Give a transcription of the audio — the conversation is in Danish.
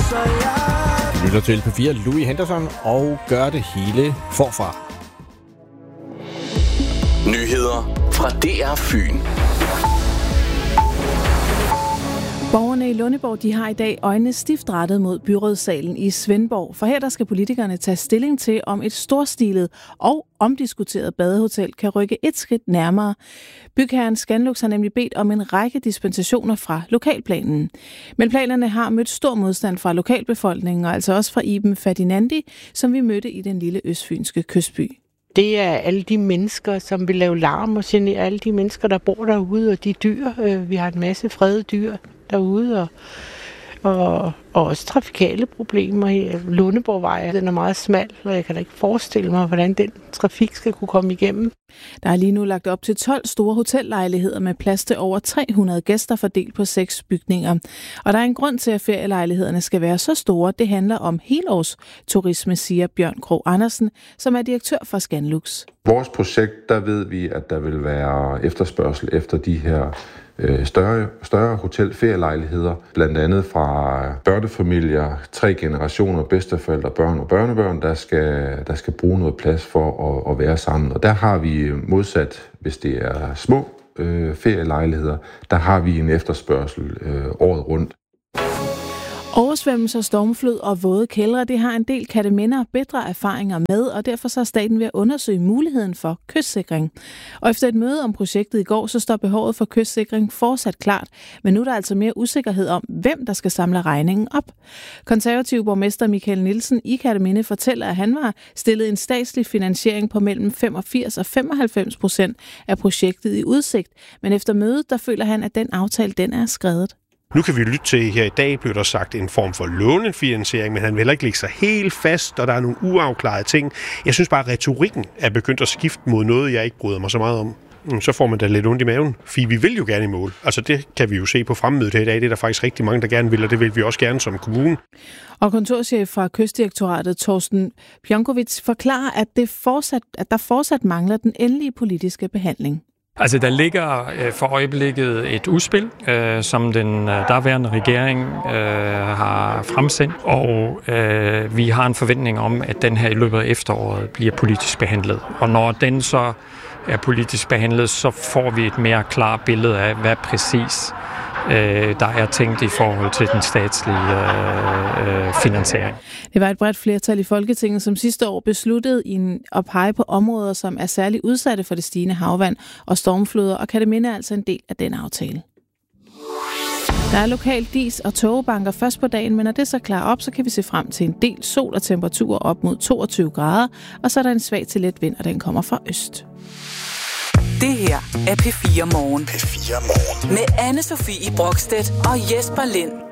Du lytter til P4, Louis Henderson, og gør det hele forfra. Nyheder fra DR Fyn. Borgerne i Lundeborg, de har i dag øjnene stift rettet mod byrådssalen i Svendborg, for her der skal politikerne tage stilling til, om et storstilet og omdiskuteret badehotel kan rykke et skridt nærmere. Bygherren Scanlux har nemlig bedt om en række dispensationer fra lokalplanen. Men planerne har mødt stor modstand fra lokalbefolkningen, og altså også fra Iben Ferdinandi, som vi mødte i den lille østfynske kystby. Det er alle de mennesker, som vil lave larm og genere alle de mennesker, der bor derude, og de dyr. Vi har en masse fredede dyr derude, og også trafikale problemer. Lundeborgvej, den er meget smal, og jeg kan da ikke forestille mig, hvordan den trafik skal kunne komme igennem. Der er lige nu lagt op til 12 store hotellejligheder med plads til over 300 gæster fordelt på 6 bygninger. Og der er en grund til, at ferielejlighederne skal være så store. Det handler om helårsturisme, siger Bjørn Krog Andersen, som er direktør for Scanlux. Vores projekt, der ved vi, at der vil være efterspørgsel efter de her større hotelferielejligheder, blandt andet fra børnefamilier, 3 generationer, bedsteforældre, børn og børnebørn, der skal bruge noget plads for at være sammen. Og der har vi modsat, hvis det er små ferielejligheder, der har vi en efterspørgsel året rundt. Oversvømmelser, stormflod og våde kældre, det har en del katteminder bedre erfaringer med, og derfor så er staten ved at undersøge muligheden for kystsikring. Og efter et møde om projektet i går, så står behovet for kystsikring fortsat klart, men nu er der altså mere usikkerhed om, hvem der skal samle regningen op. Konservativ borgmester Michael Nielsen i Katteminde fortæller, at han var stillet en statslig finansiering på mellem 85% og 95% af projektet i udsigt, men efter mødet, der føler han, at den aftale, den er skredet. Nu kan vi lytte til, her i dag blev der sagt en form for lånefinansiering, men han vil heller ikke lægge sig helt fast, og der er nogle uafklarede ting. Jeg synes bare, at retorikken er begyndt at skifte mod noget, jeg ikke bryder mig så meget om. Så får man da lidt ondt i maven, for vi vil jo gerne i mål. Altså det kan vi jo se på fremmødet her i dag. Det er der faktisk rigtig mange, der gerne vil, og det vil vi også gerne som kommune. Og kontorchef fra Kystdirektoratet, Torsten Pjonkovic, forklarer, at der fortsat mangler den endelige politiske behandling. Altså, der ligger for øjeblikket et udspil, som den daværende regering har fremsendt, og vi har en forventning om, at den her i løbet af efteråret bliver politisk behandlet. Og når den så er politisk behandlet, så får vi et mere klart billede af, hvad præcis der er tænkt i forhold til den statslige finansiering. Det var et bredt flertal i Folketinget, som sidste år besluttede at pege på områder, som er særligt udsatte for det stigende havvand og stormfloder, og Katteminde er altså en del af den aftale. Der er lokalt dis- og tågebanker først på dagen, men når det så klarer op, så kan vi se frem til en del sol og temperaturer op mod 22 grader, og så er der en svag til let vind, og den kommer fra øst. Det her er P4 Morgen. P4 Morgen. Med Anne-Sophie Brokstedt og Jesper Lind.